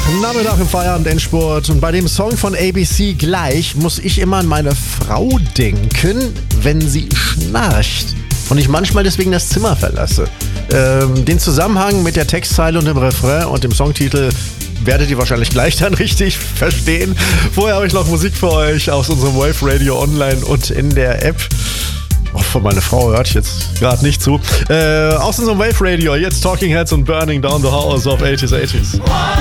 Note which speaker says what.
Speaker 1: Nachmittag im Feierabend-Endspurt. Und bei dem Song von ABC Gleich muss ich immer an meine Frau denken, wenn sie schnarcht und ich manchmal deswegen das Zimmer verlasse. Den Zusammenhang mit der Textzeile und dem Refrain und dem Songtitel werdet ihr wahrscheinlich gleich dann richtig verstehen. Vorher habe ich noch Musik für euch aus unserem Wave Radio online und in der App. Von meiner Frau hört ich jetzt gerade nicht zu. Aus unserem Wave Radio, jetzt Talking Heads und Burning Down the House of 80s.